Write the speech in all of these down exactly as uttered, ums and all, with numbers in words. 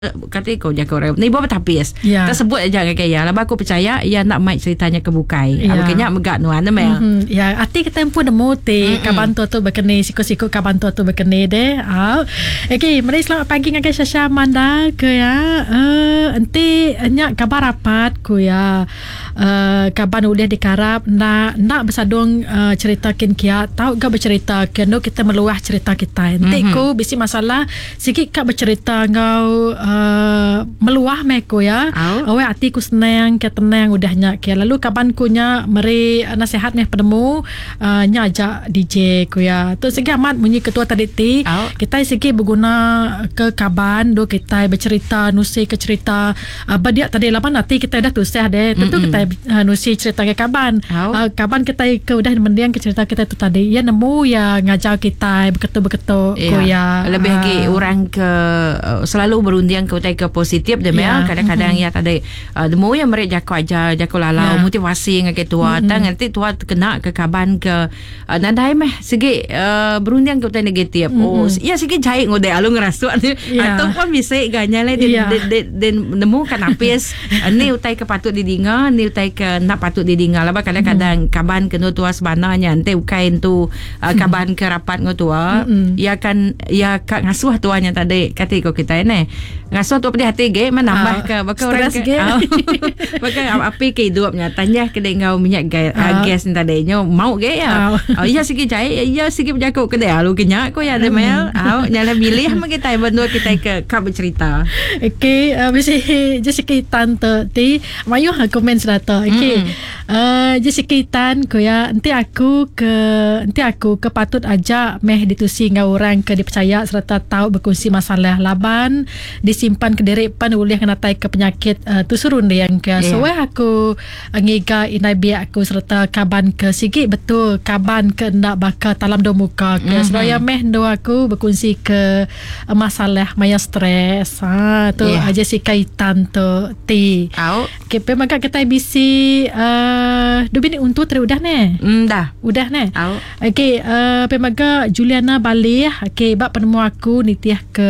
kata kau jaga orang ni buat tapis yeah. tersebut aja dengan kaya lah aku percaya ia nak mic ceritanya kebukai yeah. Akhirnya megak nuan mel mm-hmm. ya arti kita pun nemu te mm-hmm. kaban tu tu berkene siku-siku kaban tu tu berkene deh ah okey mari selamat pagi dengan Syasha Amanda ke ya uh, enti nya kabar rapat ku ya uh, kaban uliah dikarap nak nak bersadung uh, cerita kin kia tahu gak bercerita keno kita meluah cerita kita enti mm-hmm. ku bisi masalah sikit kak bercerita ngau Uh, meluah meko ya. Oh. Awe hati ku senang ke tenang udahnya ke lalu kapan ku nya meri nasihat meh penemu uh, nya ajak D J ku ya. Tu segi amat munyi ketua tadi ti. Oh. Kita segi berguna ke kaban do kita bercerita nusi ke cerita uh, badia tadi lapan nanti kita dah tulisah deh. Tentu mm-hmm. kita uh, nusi cerita ke kaban. Oh. Uh, kaban kita ke udah mendiang ke cerita kita tu tadi. Ya nemu ya ngajak kita beketu-beketu yeah. ku ya. Lebih lagi uh, orang ke uh, selalu berunding yang kau ke positif deh yeah. kadang-kadang mm-hmm. ya tadi uh, demo yang mereka jago aja jago lalau yeah. motivasi dengan ketua mm-hmm. tang nanti tua kena ke kaban ke uh, nandai meh segi uh, berunding kau tadi negatif mm-hmm. oh ya segi jahit ngode alu ngerasuk yeah. ataupun bisa ganya lah den yeah. den nemu kan apis ni utai ke patut didinga ni utai ke nak patut didinga lah kadang-kadang mm-hmm. kaban kena tua sebenarnya nanti ukain tu uh, kaban ke rapat ngotua mm-hmm. ya kan ya kak ngasuh tuanya tadi kata kau kita ini ngasuh tu pada hati ge menambah uh, ke bakal orang ke uh, bakal api ke hidupnya tanya ke ngau minyak gas uh, gas ni tadinya mau ge ya oh iya sikit jai iya sikit berjakut ke dia lu kenyak ko ya demel au nyala milih ma kita berdua kita ke kau bercerita okey uh, mesti Jessica tante ti mayu ha komen serata okey uh, Jessica tan ko ya nanti aku ke nanti aku ke patut ajak meh ditusi ngau orang ke dipercaya serta tahu berkongsi masalah laban disimpan ke diri pan ulih kena tai ke penyakit uh, tu surun dia yang ke yeah. so aku ngiga inai biak aku serta kaban ke sigi betul kaban ke nak bakal talam do muka ke mm-hmm. seraya meh do aku berkongsi ke uh, masalah maya stres ha tu yeah. aja si kaitan tu ti au ke pe maka kita bisi uh, do bini untuk ter udah ne mm, dah udah ne au okey uh, pe maka Juliana Bali okey bab penemu aku nitiah ke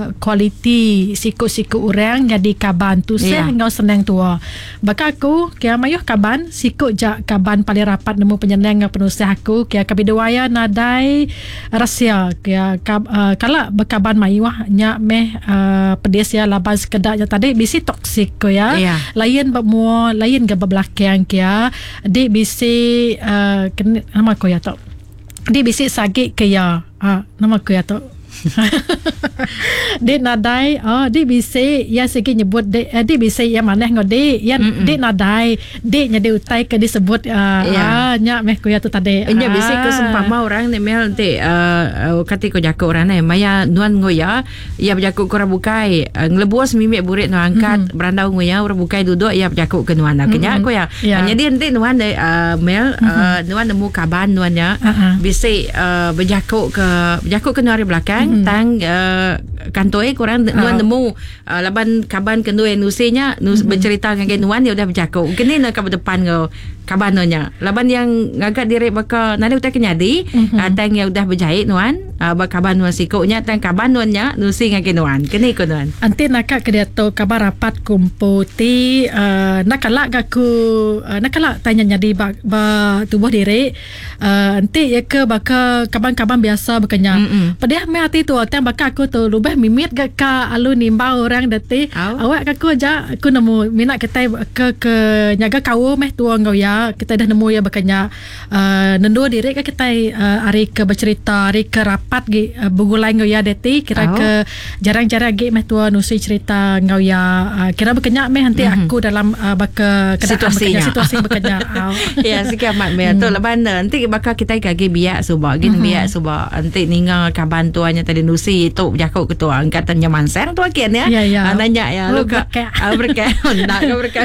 kualiti siku-siku orang jadi kaban tu yeah. saya ngau senang tua baka aku kia mayuh kaban siku jak kaban paling rapat nemu penyenang penusah aku kia kabiduaya nadai rahsia kia kab, uh, kala bekaban mayuh nya meh uh, pedes ya laban sekedar tadi bisi toksik ko ya yeah. lain bemua lain ga belakang kia di bisi uh, ken, nama ko ya tok di bisi sagi ke ya ah nama ko ya tok dia nadai oh dia bisa ya segi nyebut dia uh, dia bisa ya mana ngode ya dia nadai dia nyade utai ke disebut uh, yeah. ah nya meh ku ya tu tadi nya ah. bisa ke sempama orang ni mel te uh, kata ko jago orang ni maya nuan ngoya ya berjaku ko rabukai uh, nglebuas mimik burit no angkat mm-hmm. berandau ngoya rabukai duduk ya berjaku ke nuan nak nya ko ya yeah. nya dia nanti nuan de uh, mel uh, mm-hmm. nuan nemu kaban nuannya uh-huh. bisa uh, berjaku ke berjaku ke nuari belakang mm-hmm. tang uh, kantoi korang uh. nuan nemu uh, laban kaban kendoi nusinya nus mm-hmm. bercerita dengan nuan dia udah bercakap kini nak ke depan kau kabanonya laban yang ngagak diri baka nade utai kenyadi mm-hmm. uh, tang yang udah berjahit nuan uh, bakaban nuan sikoknya tang kaban nuannya nusi dengan nuan kini ko nuan anti nakak ke dia tu kabar rapat kumputi uh, nakalak gaku uh, nakalak tanya nyadi ba, ba tubuh diri uh, anti ya ke baka kaban-kaban biasa berkenya mm-hmm. padahal me hati tu tang baka aku tu lubah mimit gak ka alu nimbau orang dati oh. awak aku aja aku nemu minat kita ke ke nyaga kau meh tua ngau ya kita dah nemu ya bakanya uh, nendo diri ka kita uh, hari ke bercerita hari ke rapat gi uh, bugulai ngau ya dati kira oh. ke jarang-jarang gi meh tua nusi cerita ngau ya uh, kira bakanya meh nanti mm-hmm. aku dalam uh, baka situasinya situasi bakanya oh. ya sikit amat meh tu leban nanti bakal kita kagi biak subak gin mm-hmm. biak subak nanti ninga kaban tuanya tadi nusi tu jakau ketua angkatan nyaman sen tu akin ya ya, ya. nanya ya lu ka berkat nak ke berkat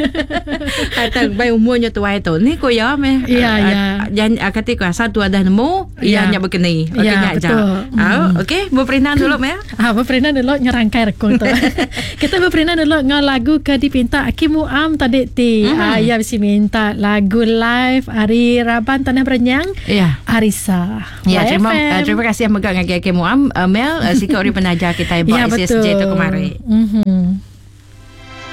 atau bai umurnya tu ai tu ni ko ya meh ya ya jan akati ko satu ada nemu ia nya berkeni okey ya, nya aja ah okey berperinan dulu meh ah berperinan dulu nyerangkai rekung tu kita berperinan dulu ngau lagu ke dipinta Akimu Am tadi ti mm-hmm. ah ya bisi minta lagu live hari Raban Tanah Berenyang ya Arisa ya terima uh, terima kasih megak ngaki Akimu am uh, Mel uh, sikit ori penajar kita buat Ya, S S J tu betul. kemarin. Mhm.